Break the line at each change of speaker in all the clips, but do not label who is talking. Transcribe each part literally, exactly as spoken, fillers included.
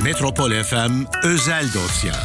Metropol F M Özel Dosya.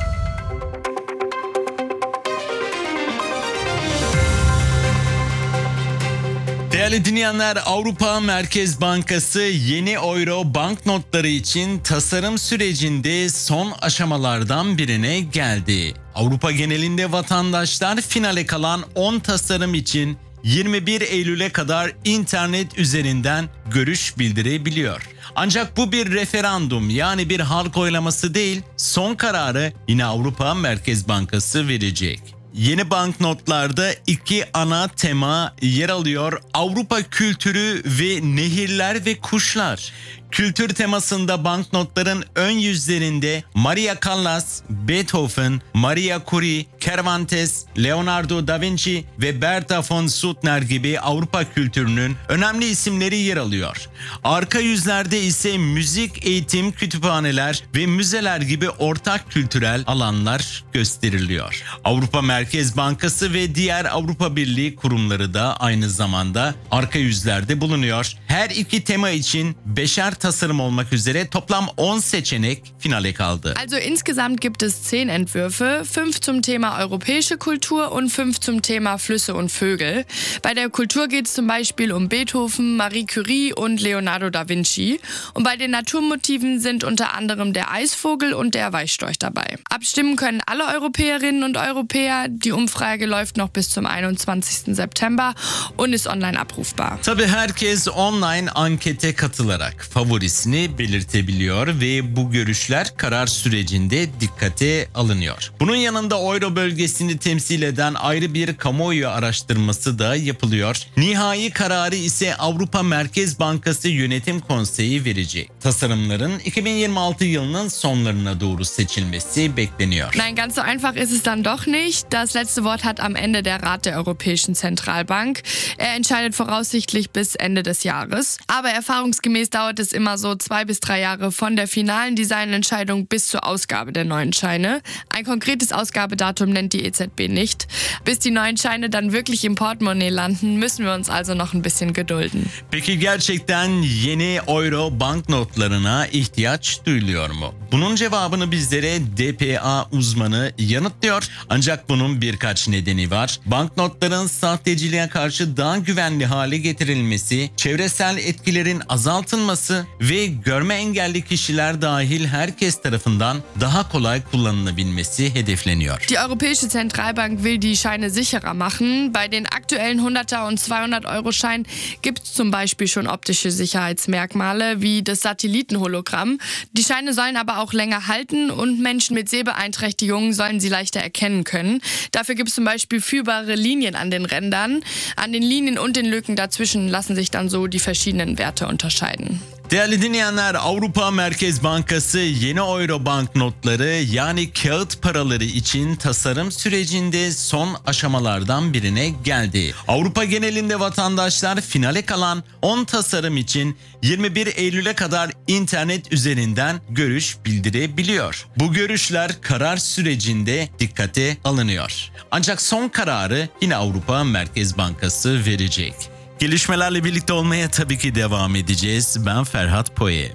Değerli dinleyenler, Avrupa Merkez Bankası yeni euro banknotları için tasarım sürecinde son aşamalardan birine geldi. Avrupa genelinde vatandaşlar finale kalan on tasarım için yirmi bir Eylül'e kadar internet üzerinden görüş bildirebiliyor. Ancak bu bir referandum, yani bir halk oylaması değil, son kararı yine Avrupa Merkez Bankası verecek. Yeni banknotlarda iki ana tema yer alıyor: Avrupa kültürü ve nehirler ve kuşlar. Kültür temasında banknotların ön yüzlerinde Maria Callas, Beethoven, Maria Curie, Cervantes, Leonardo da Vinci ve Bertha von Suttner gibi Avrupa kültürünün önemli isimleri yer alıyor. Arka yüzlerde ise müzik, eğitim, kütüphaneler ve müzeler gibi ortak kültürel alanlar gösteriliyor. Avrupa Merkez Bankası ve diğer Avrupa Birliği kurumları da aynı zamanda arka yüzlerde bulunuyor. Her iki tema için beşer tasarım olmak üzere toplam on seçenek finale kaldı.
Also insgesamt gibt es zehn Entwürfe, fünf zum Thema europäische Kultur und fünf zum Thema Flüsse und Vögel. Bei der Kultur geht es zum Beispiel um Beethoven, Marie Curie und Leonardo da Vinci. Und bei den Naturmotiven sind unter anderem der Eisvogel und der Weißstorch dabei. Abstimmen können alle Europäerinnen und Europäer. Die Umfrage läuft noch bis zum einundzwanzigsten September und ist online abrufbar.
Tabii herkes online ankete katılarak favorisini belirtebiliyor ve bu görüşler karar sürecinde dikkate alınıyor. Bunun yanında Euro bölgesini temsil eden ayrı bir kamuoyu araştırması da yapılıyor. Nihai kararı ise Avrupa Merkez Bankası Yönetim Konseyi verecek. Tasarımların iki bin yirmi altı yılının sonlarına doğru seçilmesi bekleniyor.
Nein, ganz so einfach ist es dann doch nicht. Das letzte Wort hat am Ende der Rat der Europäischen Zentralbank. Er entscheidet voraussichtlich bis Ende des Jahres. Aber erfahrungsgemäß dauert es immer so zwei bis drei Jahre von der finalen Designentscheidung bis zur Ausgabe der neuen Scheine. Ein konkretes Ausgabedatum nennt die E Z B nicht. Bis die neuen Scheine dann wirklich im Portemonnaie landen, müssen wir uns also noch ein bisschen gedulden.
Peki gerçekten yeni euro banknotlarına ihtiyaç duyuluyor mu? Bunun cevabını bizlere D P A uzmanı yanıtlıyor. Ancak bunun birkaç nedeni var. Banknotların sahteciliğe karşı daha güvenli hale getirilmesi, çevresel etkilerin azaltılması ve görme engelli kişiler dahil herkes tarafından daha kolay kullanılabilmesi hedefleniyor.
Die Europäische Zentralbank will die Scheine sicherer machen. Bei den aktuellen hunderter und zweihundert Euro Schein gibt es zum Beispiel schon optische Sicherheitsmerkmale wie das Satellitenhologramm. Die Scheine sollen aber auch länger halten und Menschen mit Sehbeeinträchtigungen sollen sie leichter erkennen können. Dafür gibt es zum Beispiel führbare Linien an den Rändern. An den Linien und den Lücken dazwischen lassen sich dann so die verschiedenen Werte unterscheiden.
Değerli dinleyenler, Avrupa Merkez Bankası yeni euro banknotları yani kağıt paraları için tasarım sürecinde son aşamalardan birine geldi. Avrupa genelinde vatandaşlar finale kalan on tasarım için yirmi bir Eylül'e kadar internet üzerinden görüş bildirebiliyor. Bu görüşler karar sürecinde dikkate alınıyor. Ancak son kararı yine Avrupa Merkez Bankası verecek. Gelişmelerle birlikte olmaya tabii ki devam edeceğiz. Ben Ferhat Poye.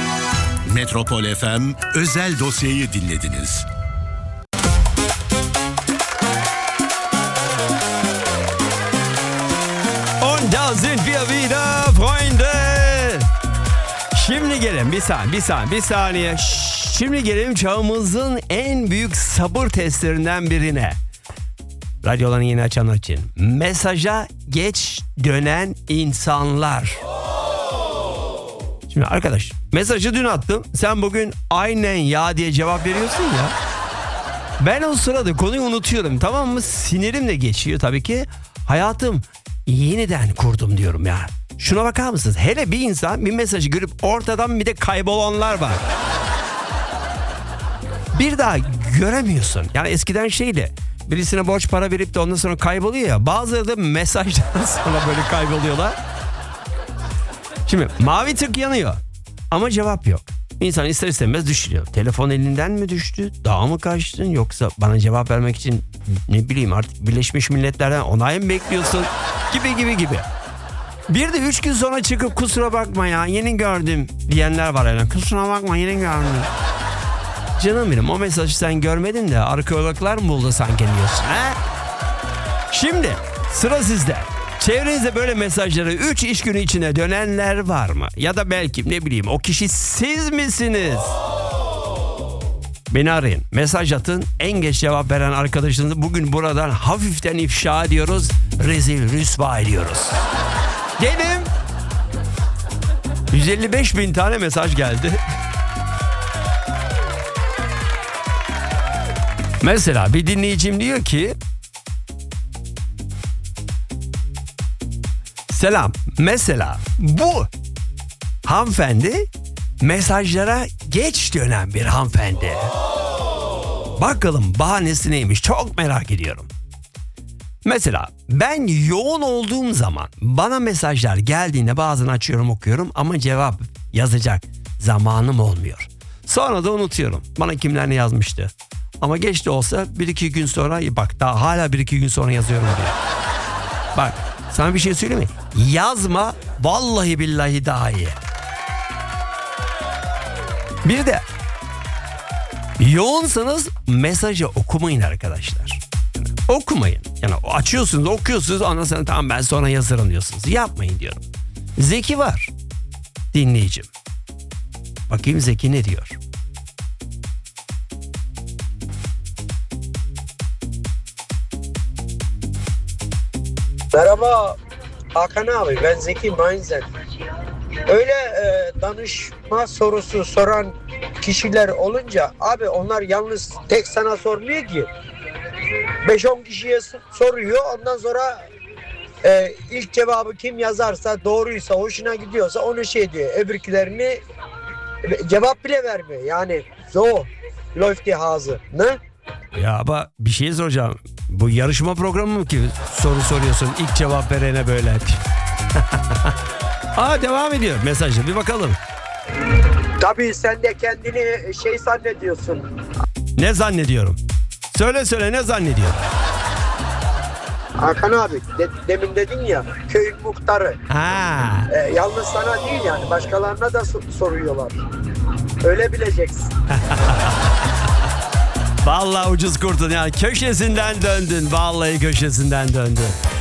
Metropol F M Özel Dosya'yı dinlediniz.
Und da sind wir wieder, Freunde. Şimdi gelin bir saniye, bir saniye, bir saniye. Şimdi gelelim çağımızın en büyük sabır testlerinden birine. Radyolarını yeni açanlar için. Mesaja geç dönen insanlar. Şimdi arkadaş, mesajı dün attım. Sen bugün aynen ya diye cevap veriyorsun ya. Ben o sırada konuyu unutuyorum, tamam mı? Sinirim de geçiyor tabii ki. Hayatım yeniden kurdum diyorum ya. Şuna bakar mısınız? Hele bir insan bir mesajı görüp ortadan bir de kaybolanlar var. Bir daha göremiyorsun. Yani eskiden şeydi. Birisine borç para verip de ondan sonra kayboluyor ya. Bazıları da mesajdan sonra böyle kayboluyorlar. Şimdi mavi tık yanıyor ama cevap yok. İnsan ister istemez düşünüyor. Telefon elinden mi düştü? Dağa mı kaçtın? Yoksa bana cevap vermek için ne bileyim artık Birleşmiş Milletler'den onay mı bekliyorsun? Gibi gibi gibi. Bir de üç gün sonra çıkıp kusura bakma ya yeni gördüm diyenler var yani. Kusura bakma yeni gördüm. Canım benim o mesajı sen görmedin de arkeologlar mı buldu sanki diyorsun. He? Şimdi sıra sizde. Çevrenizde böyle mesajları üç iş günü içine dönenler var mı? Ya da belki ne bileyim o kişi siz misiniz? Beni arayın. Mesaj atın. En geç cevap veren arkadaşınızı bugün buradan hafiften ifşa ediyoruz. Rezil rüsva ediyoruz. Gelin. yüz elli beş bin tane mesaj geldi. Mesela bir dinleyicim diyor ki selam. Mesela bu hanımefendi mesajlara geç dönen bir hanımefendi. Bakalım bahanesi neymiş çok merak ediyorum. Mesela ben yoğun olduğum zaman bana mesajlar geldiğinde bazen açıyorum okuyorum ama cevap yazacak zamanım olmuyor. Sonra da unutuyorum. Bana kimler ne yazmıştı. Ama geç de olsa bir iki gün sonra bak daha hala bir iki gün sonra yazıyorum diye. Bak sana bir şey söyleyeyim mi? Yazma vallahi billahi daha iyi. Bir de yoğunsanız mesajı okumayın arkadaşlar. Yani okumayın. Yani açıyorsunuz okuyorsunuz ondan sonra tamam ben sonra yazarım diyorsunuz. Yapmayın diyorum. Zeki var. Dinleyicim. Bakayım Zeki ne diyor?
Merhaba Hakan abi, ben Zeki Mainzen. Öyle e, danışma sorusu soran kişiler olunca abi onlar yalnız tek sana sormuyor ki. beş on kişiye soruyor, ondan sonra e, ilk cevabı kim yazarsa doğruysa hoşuna gidiyorsa onu şey diyor. Öbürkilerini cevap bile vermiyor yani. So läuft die Hase, ne?
Ya ama bir şey soracağım. Bu yarışma programı mı ki soru soruyorsun ilk cevap verene böyle? Aa devam ediyor mesajı bir bakalım.
Tabii sen de kendini şey zannediyorsun.
Ne zannediyorum? Söyle söyle ne zannediyorum?
Hakan abi de, demin dedin ya köyün muhtarı.
Ha.
E, yalnız sana değil yani başkalarına da so- soruyorlar. Öyle bileceksin.
Vallahi ucuz kurtun yani köşesinden döndün. Vallahi köşesinden döndün.